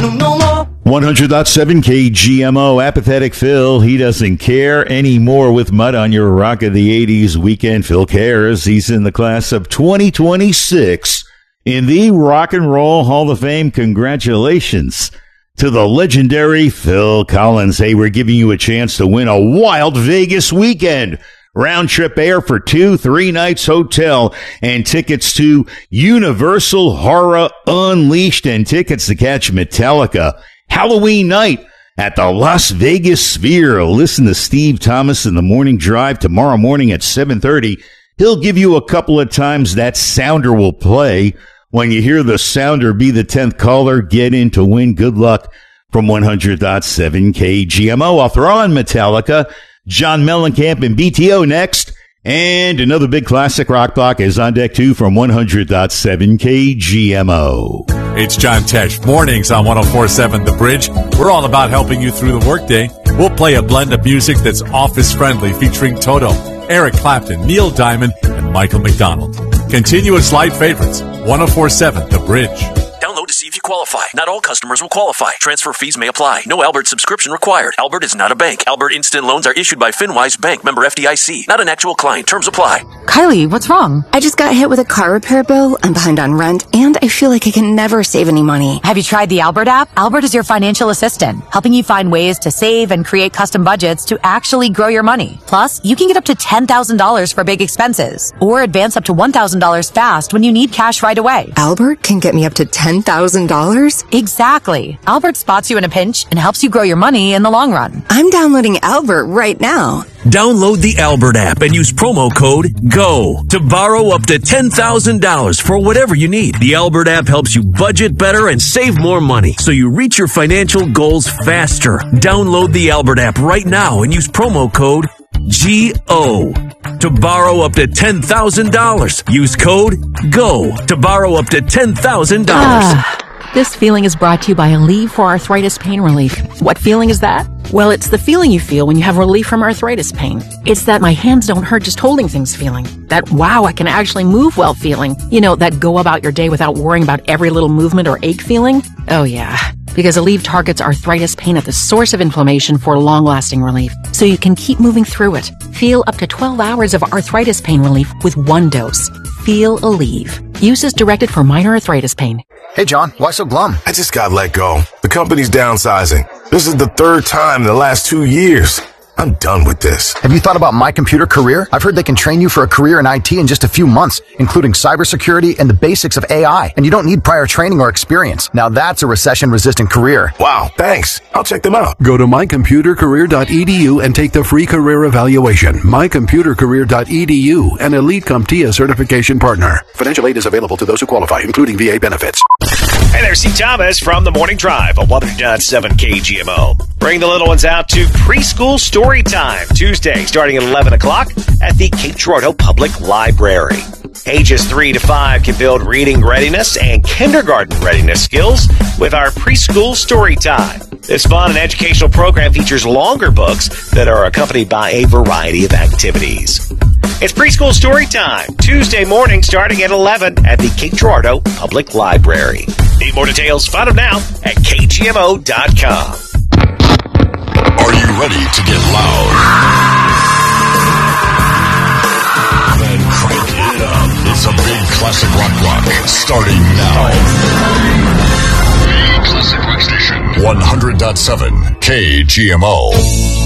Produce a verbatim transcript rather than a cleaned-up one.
no, no more. one hundred point seven K G M O, Apathetic Phil. He doesn't care anymore with Mud on your Rock of the eighties weekend. Phil cares. He's in the class of twenty twenty-six in the Rock and Roll Hall of Fame. Congratulations to the legendary Phil Collins. Hey, we're giving you a chance to win a wild Vegas weekend. Round trip air for two, three nights hotel, and tickets to Universal Horror Unleashed, and tickets to catch Metallica Halloween night at the Las Vegas Sphere. Listen to Steve Thomas in the morning drive tomorrow morning at seven thirty. He'll give you a couple of times that sounder will play. When you hear the sounder, be the tenth caller. Get in to win. Good luck from one hundred point seven K G M O. I'll throw on Metallica, John Mellencamp, and B T O next. And another big classic rock block is on deck too from one hundred point seven K G M O. It's John Tesh. Mornings on one oh four point seven The Bridge. We're all about helping you through the workday. We'll play a blend of music that's office-friendly featuring Toto, Eric Clapton, Neil Diamond, and Michael McDonald. Continuous light favorites. one oh four point seven The Bridge. Download to see if you qualify. Not all customers will qualify. Transfer fees may apply. No Albert subscription required. Albert is not a bank. Albert Instant Loans are issued by FinWise Bank, member F D I C. Not an actual client. Terms apply. Kylie, what's wrong? I just got hit with a car repair bill. I'm behind on rent, and I feel like I can never save any money. Have you tried the Albert app? Albert is your financial assistant, helping you find ways to save and create custom budgets to actually grow your money. Plus, you can get up to ten thousand dollars for big expenses, or advance up to one thousand dollars fast when you need cash right away. Albert can get me up to ten thousand dollars? Exactly. Albert spots you in a pinch and helps you grow your money in the long run. I'm downloading Albert right now. Download the Albert app and use promo code GO to borrow up to ten thousand dollars for whatever you need. The Albert app helps you budget better and save more money so you reach your financial goals faster. Download the Albert app right now and use promo code G O to borrow up to ten thousand dollars. Use code GO to borrow up to ten thousand dollars. Ah. This feeling is brought to you by Aleve for Arthritis Pain Relief. What feeling is that? Well, it's the feeling you feel when you have relief from arthritis pain. It's that my hands don't hurt just holding things feeling. That wow, I can actually move well feeling. You know, that go about your day without worrying about every little movement or ache feeling. Oh yeah, because Aleve targets arthritis pain at the source of inflammation for long-lasting relief, so you can keep moving through it. Feel up to twelve hours of arthritis pain relief with one dose. Feel Aleve. Use as directed for minor arthritis pain. Hey, John, why so glum? I just got let go. The company's downsizing. This is the third time in the last two years. I'm done with this. Have you thought about My Computer Career? I've heard they can train you for a career in I T in just a few months, including cybersecurity and the basics of A I. And you don't need prior training or experience. Now that's a recession-resistant career. Wow, thanks. I'll check them out. Go to my computer career dot e d u and take the free career evaluation. my computer career dot e d u, an Elite CompTIA certification partner. Financial aid is available to those who qualify, including V A benefits. Hey there, Steve Thomas from the Morning Drive on one hundred point seven K G M O. Bring the little ones out to preschool story time Tuesday starting at eleven o'clock at the Cape Girardeau Public Library. Ages three to five can build reading readiness and kindergarten readiness skills with our preschool story time. This fun and educational program features longer books that are accompanied by a variety of activities. It's preschool story time Tuesday morning starting at eleven at the Cape Girardeau Public Library. Need more details? Find them now at K G M O dot com. Are you ready to get loud? Then crank it up. It's a big classic rock block starting now. Big classic rock station. one hundred point seven K G M O.